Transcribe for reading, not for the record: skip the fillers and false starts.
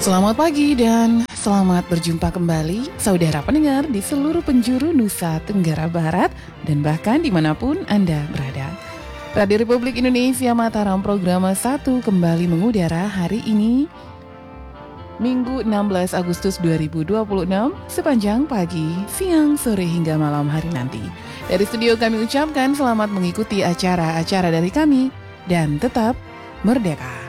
Selamat pagi dan selamat berjumpa kembali saudara pendengar di seluruh penjuru Nusa Tenggara Barat dan bahkan dimanapun Anda berada. Radio Republik Indonesia Mataram program 1 kembali mengudara hari ini Minggu 16 Agustus 2026 sepanjang pagi, siang, sore hingga malam hari nanti. Dari studio kami ucapkan selamat mengikuti acara-acara dari kami dan tetap merdeka.